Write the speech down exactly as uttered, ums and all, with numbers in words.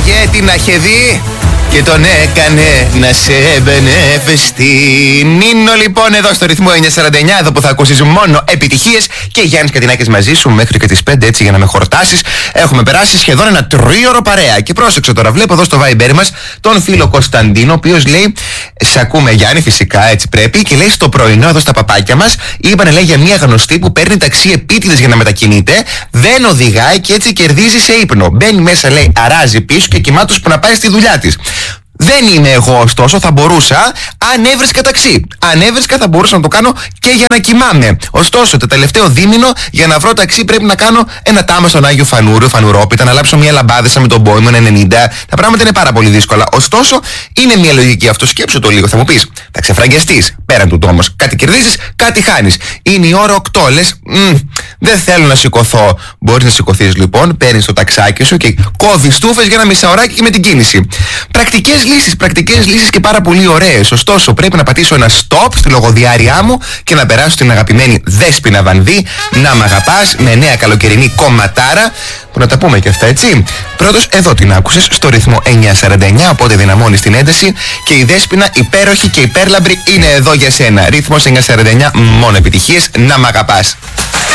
Πήγε την Αχεδή και τον έκανε να σε εμπνευστεί. Νίνο λοιπόν εδώ στο ρυθμό εννιακόσια σαράντα εννιά, εδώ που θα ακούσεις μόνο επιτυχίες, και Γιάννης Κατινάκης μαζί σου μέχρι και τις πέντε, έτσι για να με χορτάσεις. Έχουμε περάσει σχεδόν ένα τρίωρο παρέα. Και πρόσεξε τώρα, βλέπω εδώ στο Viber μας τον φίλο Κωνσταντίνο, ο οποίος λέει: σε ακούμε Γιάννη, φυσικά έτσι πρέπει. Και λέει: στο πρωινό εδώ στα παπάκια μας είπανε, λέει, για μια γνωστή που παίρνει ταξί επίτηδες για να μετακινείται, δεν οδηγάει και έτσι κερδίζει σε ύπνο. Μπαίνει μέσα, λέει, αράζει πίσω και κοιμάτως που να πάει στη δουλειά της. Δεν είμαι εγώ, ωστόσο, θα μπορούσα αν έβρισκα ταξί. Αν έβρισκα θα μπορούσα να το κάνω και για να κοιμάμαι. Ωστόσο, το τελευταίο δίμηνο για να βρω ταξί πρέπει να κάνω ένα τάμα στον Άγιο Φανούριο, Φανουρόπιτα, να λάψω μια λαμπάδεσα με τον Boeing ενενήντα. Τα πράγματα είναι πάρα πολύ δύσκολα. Ωστόσο, είναι μια λογική αυτό. Σκέψου το λίγο. Θα μου πεις, θα ξεφραγκιαστείς. Πέραν του όμως, κάτι κερδίζεις, κάτι χάνεις. Είναι η ώρα οκτώ. Λες, δεν θέλω να σηκωθώ. Μπορείς να σηκωθείς λοιπόν, παίρνεις το ταξάκι σου και κόβεις τούφες για ένα μισάωράκι με την κίνηση. Πρακτικές λύσεις, πρακτικές λύσεις και πάρα πολύ ωραίες. Ωστόσο, πρέπει να πατήσω ένα stop στη λογοδιάριά μου και να περάσω στην αγαπημένη Δέσποινα Βανδύ, να μ' αγαπάς, με νέα καλοκαιρινή κομματάρα. Που να τα πούμε και αυτά, έτσι. Πρώτος, εδώ την άκουσες στο ρυθμό εννιακόσια σαράντα εννιά, οπότε δυναμώνεις την ένταση. Και η Δέσποινα, υπέροχη και υπέρλαμπρη, είναι εδώ για σένα. Ρυθμός εννιακόσια σαράντα εννιά, μόνο επιτυχίες, να μ' αγαπάς.